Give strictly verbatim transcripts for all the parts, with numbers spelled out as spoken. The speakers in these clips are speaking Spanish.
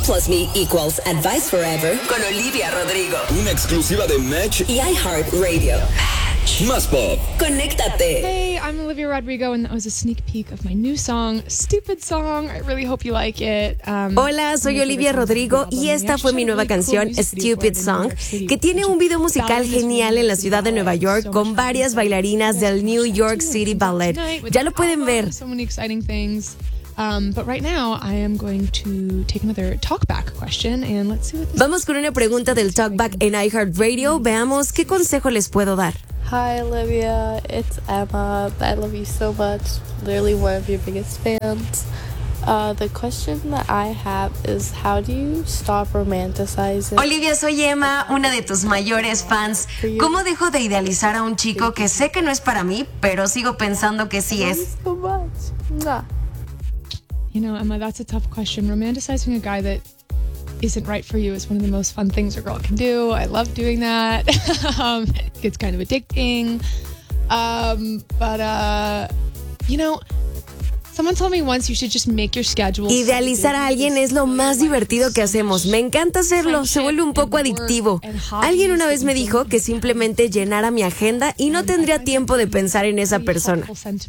plus me equals advice forever con Olivia Rodrigo. Una exclusiva de Match y iHeartRadio. Más Pop. Conéctate. Hey, I'm Olivia Rodrigo, and that was a sneak peek of my new song, Stupid Song. I really hope you like it. Um, Hola, soy Olivia Rodrigo y esta fue mi nueva canción, Stupid Song, que tiene un video musical genial en la ciudad de Nueva York con varias bailarinas del New York City Ballet. Ya lo pueden ver. So many exciting things. Um, but right now, I am going to take another talkback question, and let's see what this Vamos con una pregunta del Talkback en iHeartRadio. Veamos qué consejo les puedo dar. Hi, Olivia. It's Emma. I love you so much. Literally one of your biggest fans. Uh, the question that I have is, how do you stop romanticizing? Olivia, soy Emma, una de tus mayores fans. ¿Cómo dejo de idealizar a un chico que sé que no es para mí, pero sigo pensando que sí es? So much. Mwah. You know, Emma, that's a tough question. Romanticizing a guy that isn't right for you is one of the most fun things a girl can do. I love doing that. um, it's kind of addicting. Um, but, uh, you know, someone told me once you should just make your schedule. Idealizar a alguien es lo más divertido que hacemos. Me encanta hacerlo, se vuelve un poco adictivo. Alguien una vez me dijo que simplemente llenara mi agenda y no tendría tiempo de pensar en esa persona.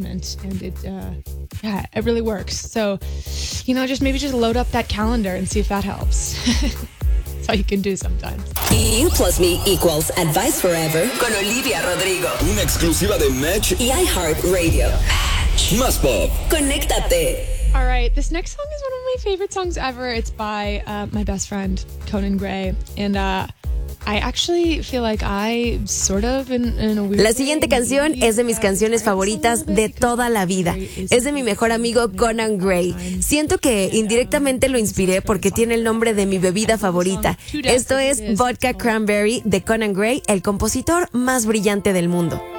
Yeah, it really works. So, you know, just maybe just load up that calendar and see if that helps. That's all you can do sometimes. You plus me equals advice forever con Olivia Rodrigo. Una exclusiva de Match y iHeartRadio. Más Pop. Conéctate. All right, this next song is one of my favorite songs ever. It's by uh, my best friend, Conan Gray. And uh, I actually feel like I sort of in, in a weird La siguiente canción es de mis canciones favoritas de toda la vida. Es de mi mejor amigo Conan Gray. Siento que indirectamente lo inspiré porque tiene el nombre de mi bebida favorita. Esto es Vodka Cranberry de Conan Gray, el compositor más brillante del mundo.